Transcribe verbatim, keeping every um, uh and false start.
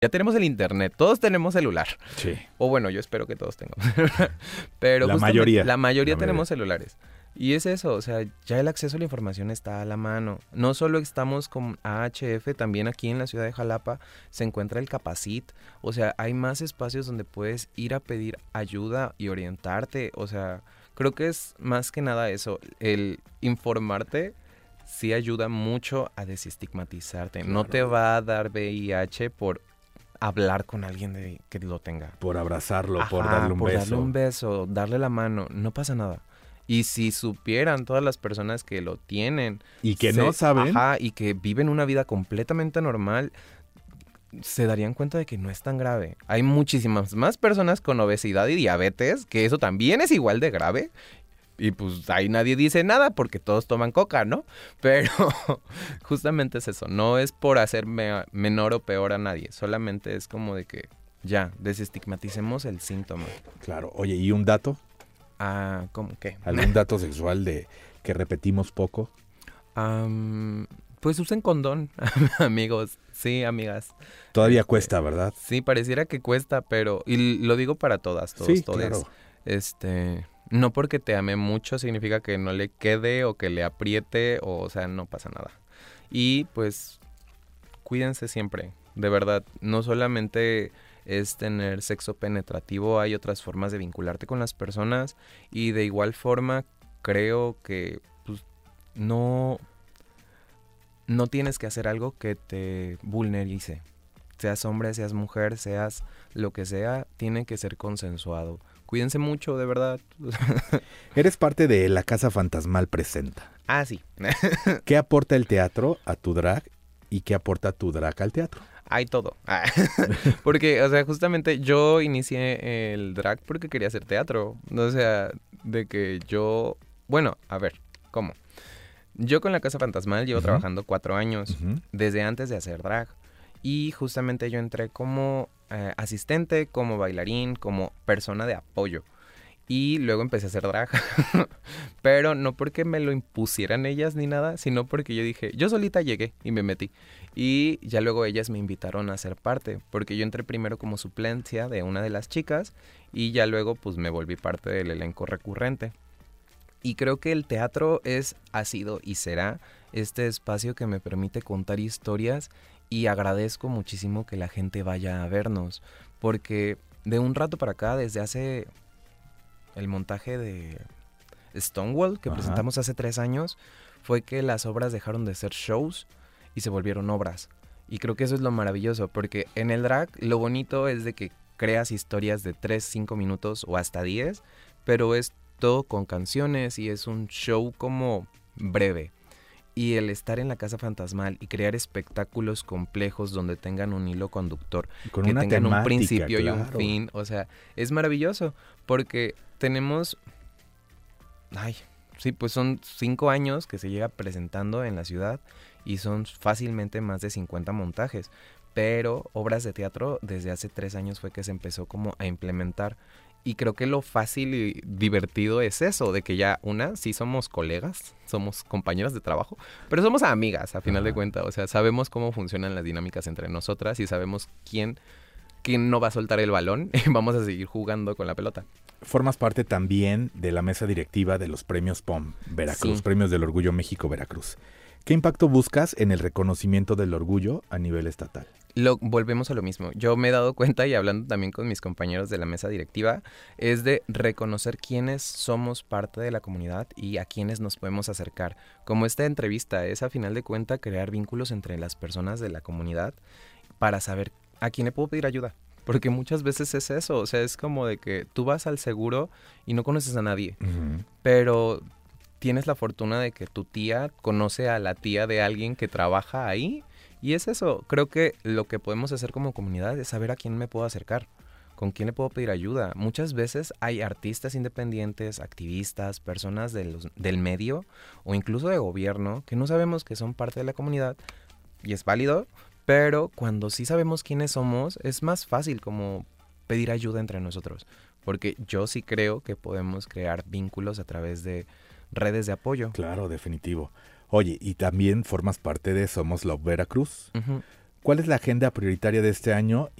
Ya tenemos el internet, todos tenemos celular. Sí. O bueno, yo espero que todos tengamos. Pero La mayoría. La mayoría La tenemos mayoría. celulares. Y es eso, o sea, ya el acceso a la información está a la mano. No solo estamos con A H F, también aquí en la ciudad de Jalapa se encuentra el Capacit. O sea, hay más espacios donde puedes ir a pedir ayuda y orientarte. O sea, creo que es más que nada eso, el informarte sí ayuda mucho a desestigmatizarte. Claro. No te va a dar V I H por hablar con alguien de, que lo tenga. Por abrazarlo, Ajá, por darle un por beso. darle un beso, darle la mano, no pasa nada. Y si supieran todas las personas que lo tienen Y que se- no saben. ajá, y que viven una vida completamente normal, se darían cuenta de que no es tan grave. Hay muchísimas más personas con obesidad y diabetes, que eso también es igual de grave. Y pues ahí nadie dice nada porque todos toman coca, ¿no? Pero justamente es eso, no es por hacerme menor o peor a nadie, solamente es como de que ya, desestigmaticemos el síntoma. Claro. Oye, ¿y un dato? Ah, ¿cómo qué? ¿Algún dato sexual de que repetimos poco? Am, pues usen condón, amigos, sí, amigas. Todavía Este, cuesta, ¿verdad? Sí, pareciera que cuesta, pero, y lo digo para todas, todos, Sí, todes. claro. Este, no porque te ame mucho significa que no le quede o que le apriete, o, o sea, no pasa nada. Y pues, cuídense siempre, de verdad, no solamente es tener sexo penetrativo, hay otras formas de vincularte con las personas y de igual forma creo que pues, no, no tienes que hacer algo que te vulnerice. Seas hombre, seas mujer, seas lo que sea, tiene que ser consensuado. Cuídense mucho, de verdad. Eres parte de La Casa Fantasmal Presenta. Ah, sí. ¿Qué aporta el teatro a tu drag y qué aporta tu drag al teatro? Hay todo. Ah, porque, o sea, justamente yo inicié el drag porque quería hacer teatro. O sea, de que yo... Bueno, a ver, ¿cómo? Yo con La Casa Fantasmal llevo Ujú. trabajando cuatro años, Ujú. desde antes de hacer drag. Y justamente yo entré como eh, asistente, como bailarín, como persona de apoyo. Y luego empecé a hacer drag. Pero no porque me lo impusieran ellas ni nada, sino porque yo dije, yo solita llegué y me metí. Y ya luego ellas me invitaron a ser parte, porque yo entré primero como suplencia de una de las chicas y ya luego pues me volví parte del elenco recurrente. Y creo que el teatro es, ha sido y será este espacio que me permite contar historias y agradezco muchísimo que la gente vaya a vernos, porque de un rato para acá, desde hace el montaje de Stonewall, que Ajá. presentamos hace tres años, fue que las obras dejaron de ser shows y se volvieron obras. Y creo que eso es lo maravilloso, porque en el drag lo bonito es de que creas historias de tres, cinco minutos o hasta diez, pero es todo con canciones y es un show como breve. Y el estar en la casa fantasmal y crear espectáculos complejos donde tengan un hilo conductor, Con que una tengan temática, un principio y un claro. fin, o sea, es maravilloso, porque tenemos, ay, sí, pues son cinco años que se llega presentando en la ciudad y son fácilmente más de cincuenta montajes, pero obras de teatro desde hace tres años fue que se empezó como a implementar. Y creo que lo fácil y divertido es eso, de que ya una, sí somos colegas, somos compañeras de trabajo, pero somos amigas a final Ajá. de cuentas, o sea, sabemos cómo funcionan las dinámicas entre nosotras y sabemos quién, quién no va a soltar el balón y vamos a seguir jugando con la pelota. Formas parte también de la mesa directiva de los premios P O M Veracruz, Sí. Premios del Orgullo México Veracruz. ¿Qué impacto buscas en el reconocimiento del orgullo a nivel estatal? Lo, volvemos a lo mismo. Yo me he dado cuenta y hablando también con mis compañeros de la mesa directiva, es de reconocer quiénes somos parte de la comunidad y a quiénes nos podemos acercar. Como esta entrevista es a final de cuentas crear vínculos entre las personas de la comunidad para saber a quién le puedo pedir ayuda. Porque muchas veces es eso, o sea, es como de que tú vas al seguro y no conoces a nadie, Uh-huh. pero tienes la fortuna de que tu tía conoce a la tía de alguien que trabaja ahí. Y es eso, creo que lo que podemos hacer como comunidad es saber a quién me puedo acercar, con quién le puedo pedir ayuda. Muchas veces hay artistas independientes, activistas, personas de los, del medio o incluso de gobierno que no sabemos que son parte de la comunidad y es válido, pero cuando sí sabemos quiénes somos es más fácil como pedir ayuda entre nosotros, porque yo sí creo que podemos crear vínculos a través de redes de apoyo. Claro, definitivo. Oye, y también formas parte de Somos Love Veracruz. Uh-huh. ¿Cuál es la agenda prioritaria de este año